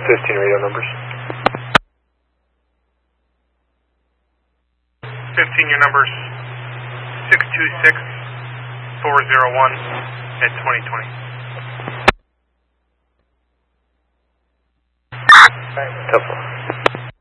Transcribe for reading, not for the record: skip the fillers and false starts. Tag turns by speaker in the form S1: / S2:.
S1: 15 radio numbers.
S2: 15, your numbers 626-401 at 2020.
S1: Tough one.